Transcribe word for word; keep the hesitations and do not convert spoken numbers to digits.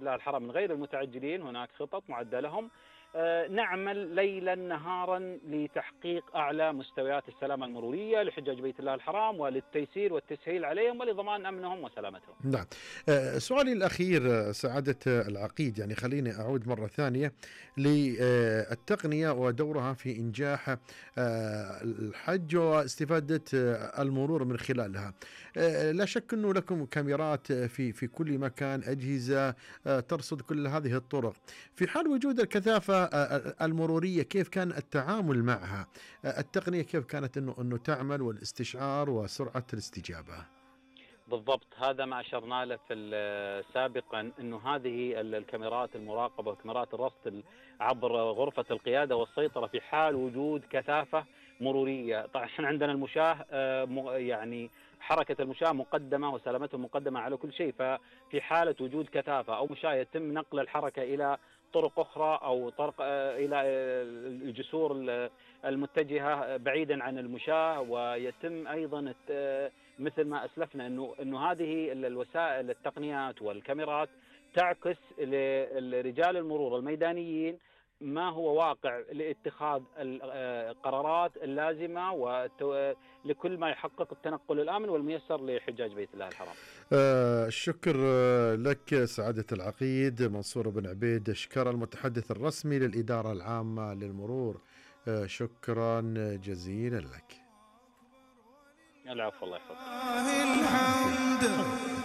الله الحرام من غير المتعجلين، هناك خطط معدة لهم. آه، نعمل ليلا نهارا لتحقيق أعلى مستويات السلامة المرورية لحجاج بيت الله الحرام وللتيسير والتسهيل عليهم ولضمان أمنهم وسلامتهم. نعم. آه، سؤالي الأخير آه، سعادة العقيد، يعني خليني أعود مرة ثانية للتقنية ودورها في إنجاح آه، الحج واستفادة آه، المرور من خلالها. آه، لا شك أنه لكم كاميرات في في كل مكان، أجهزة آه، ترصد كل هذه الطرق. في حال وجود الكثافة آه، المرورية، كيف كان التعامل معها؟ آه، التقنية كيف كانت أنه أنه تعمل، والاستشعار وسرعة الاستجابة؟ بالضبط، هذا ما أشرنا له في ال- سابقا، أنه هذه ال- الكاميرات المراقبة وكاميرات الرصد ال- عبر غرفة القيادة والسيطرة في حال وجود كثافة مرورية. طبعا احنا عندنا المشاة آه، م- يعني حركة المشاة مقدمة وسلامتهم مقدمة على كل شيء، ففي حالة وجود كثافة أو مشاة يتم نقل الحركة إلى طرق أخرى أو طرق آه، إلى آه، الجسور ال- المتجهة بعيدا عن المشاة، ويتم أيضا الت- مثل ما اسلفنا انه انه هذه الوسائل التقنيات والكاميرات تعكس لرجال المرور الميدانيين ما هو واقع لاتخاذ القرارات اللازمه ولكل ما يحقق التنقل الامن والميسر لحجاج بيت الله الحرام. آه الشكر آه، لك سعادة العقيد منصور بن عبيد شكر، المتحدث الرسمي للإدارة العامة للمرور. آه شكرا جزيلا لك. العفو، الله يحفظك. الله يعطيك العافية.